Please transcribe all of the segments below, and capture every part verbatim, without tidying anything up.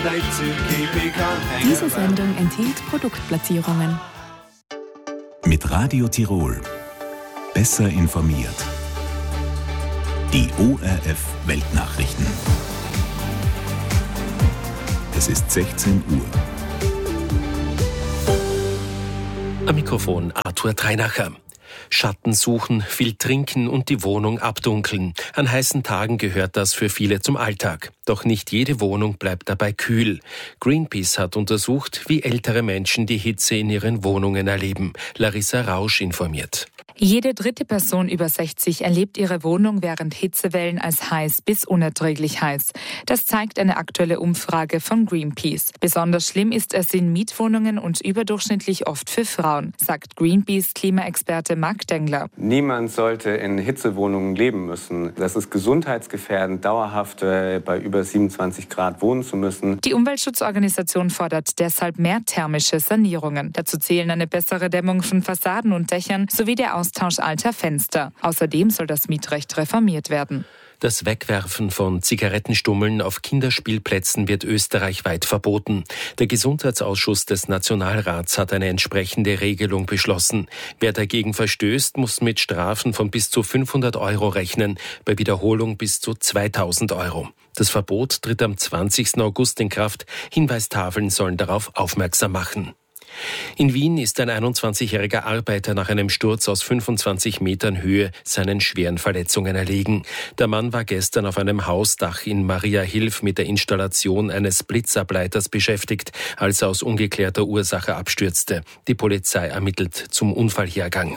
Diese Sendung enthielt Produktplatzierungen. Mit Radio Tirol. Besser informiert. Die O R F Weltnachrichten. Es ist sechzehn Uhr. Am Mikrofon Arthur Treinacher. Schatten suchen, viel trinken und die Wohnung abdunkeln. An heißen Tagen gehört das für viele zum Alltag. Doch nicht jede Wohnung bleibt dabei kühl. Greenpeace hat untersucht, wie ältere Menschen die Hitze in ihren Wohnungen erleben. Larissa Rausch informiert. Jede dritte Person über sechzig erlebt ihre Wohnung während Hitzewellen als heiß bis unerträglich heiß. Das zeigt eine aktuelle Umfrage von Greenpeace. Besonders schlimm ist es in Mietwohnungen und überdurchschnittlich oft für Frauen, sagt Greenpeace-Klimaexperte Marc Dengler. Niemand sollte in Hitzewohnungen leben müssen. Das ist gesundheitsgefährdend, dauerhaft äh, bei über siebenundzwanzig Grad wohnen zu müssen. Die Umweltschutzorganisation fordert deshalb mehr thermische Sanierungen. Dazu zählen eine bessere Dämmung von Fassaden und Dächern sowie der Austausch alter Fenster. Außerdem soll das Mietrecht reformiert werden. Das Wegwerfen von Zigarettenstummeln auf Kinderspielplätzen wird österreichweit verboten. Der Gesundheitsausschuss des Nationalrats hat eine entsprechende Regelung beschlossen. Wer dagegen verstößt, muss mit Strafen von bis zu fünfhundert Euro rechnen, bei Wiederholung bis zu zweitausend Euro. Das Verbot tritt am zwanzigsten August in Kraft. Hinweistafeln sollen darauf aufmerksam machen. In Wien ist ein einundzwanzigjähriger Arbeiter nach einem Sturz aus fünfundzwanzig Metern Höhe seinen schweren Verletzungen erlegen. Der Mann war gestern auf einem Hausdach in Mariahilf mit der Installation eines Blitzableiters beschäftigt, als er aus ungeklärter Ursache abstürzte. Die Polizei ermittelt zum Unfallhergang.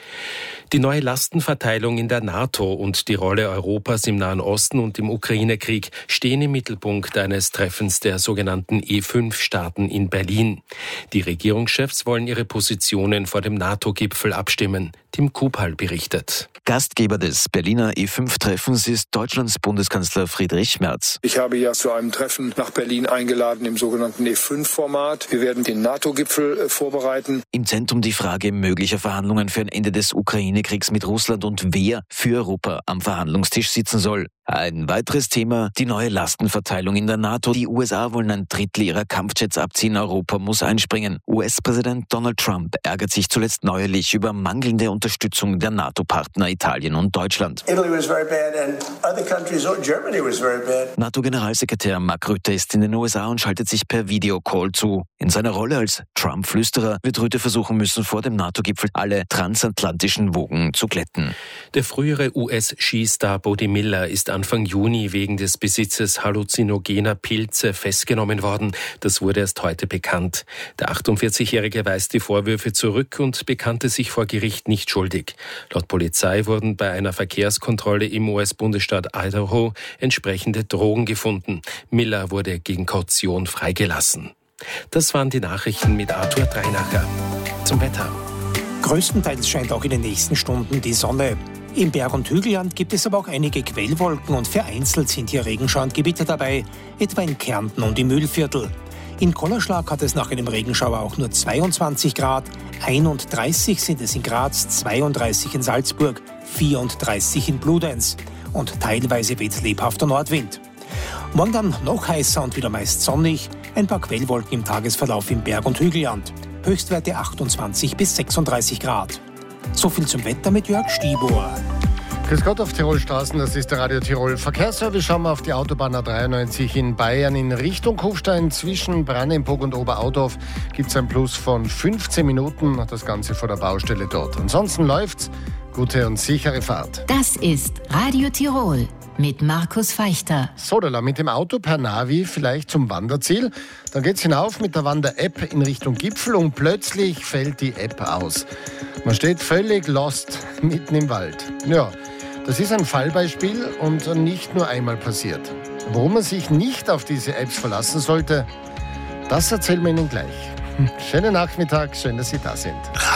Die neue Lastenverteilung in der NATO und die Rolle Europas im Nahen Osten und im Ukraine-Krieg stehen im Mittelpunkt eines Treffens der sogenannten E fünf Staaten in Berlin. Die Regierungschefs wollen ihre Positionen vor dem NATO-Gipfel abstimmen. Tim Kupal berichtet. Gastgeber des Berliner E fünf Treffens ist Deutschlands Bundeskanzler Friedrich Merz. Ich habe ja zu einem Treffen nach Berlin eingeladen im sogenannten E fünf Format. Wir werden den NATO-Gipfel vorbereiten. Im Zentrum die Frage möglicher Verhandlungen für ein Ende des Ukraine-Kriegs mit Russland und wer für Europa am Verhandlungstisch sitzen soll. Ein weiteres Thema, die neue Lastenverteilung in der NATO. Die U S A wollen ein Drittel ihrer Kampfjets abziehen, Europa muss einspringen. U S-Präsident Donald Trump ärgert sich zuletzt neuerlich über mangelnde Unterstützung der NATO-Partner Italien und Deutschland. NATO-Generalsekretär Mark Rutte ist in den U S A und schaltet sich per Videocall zu. In seiner Rolle als Trump-Flüsterer wird Rutte versuchen müssen, vor dem NATO-Gipfel alle transatlantischen Wogen zu glätten. Der frühere U S-Skistar Bode Miller ist Anfang Juni wegen des Besitzes halluzinogener Pilze festgenommen worden. Das wurde erst heute bekannt. Der achtundvierzigjährige weist die Vorwürfe zurück und bekannte sich vor Gericht nicht schuldig. Laut Polizei wurden bei einer Verkehrskontrolle im U S-Bundesstaat Idaho entsprechende Drogen gefunden. Miller wurde gegen Kaution freigelassen. Das waren die Nachrichten mit Arthur Treinacher. Zum Wetter. Größtenteils scheint auch in den nächsten Stunden die Sonne. Im Berg- und Hügelland gibt es aber auch einige Quellwolken und vereinzelt sind hier Regenschauer und Gewitter dabei, etwa in Kärnten und im Mühlviertel. In Kollerschlag hat es nach einem Regenschauer auch nur zweiundzwanzig Grad, einunddreißig sind es in Graz, zweiunddreißig in Salzburg, vierunddreißig in Bludenz und teilweise weht lebhafter Nordwind. Morgen dann noch heißer und wieder meist sonnig, ein paar Quellwolken im Tagesverlauf im Berg- und Hügelland. Höchstwerte achtundzwanzig bis sechsunddreißig Grad. So viel zum Wetter mit Jörg Stibor. Grüß Gott auf Tirolstraßen, das ist der Radio Tirol Verkehrsservice. Schauen wir auf die Autobahn A dreiundneunzig in Bayern in Richtung Kufstein. Zwischen Brandenburg und Oberaudorf gibt es ein Plus von fünfzehn Minuten. Das Ganze vor der Baustelle dort. Ansonsten läuft's. Gute und sichere Fahrt. Das ist Radio Tirol mit Markus Feichter. Sodala mit dem Auto per Navi vielleicht zum Wanderziel. Dann geht's hinauf mit der Wander-App in Richtung Gipfel und plötzlich fällt die App aus. Man steht völlig lost mitten im Wald. Ja, das ist ein Fallbeispiel und nicht nur einmal passiert. Warum man sich nicht auf diese Apps verlassen sollte, das erzählen wir Ihnen gleich. Schönen Nachmittag, schön, dass Sie da sind.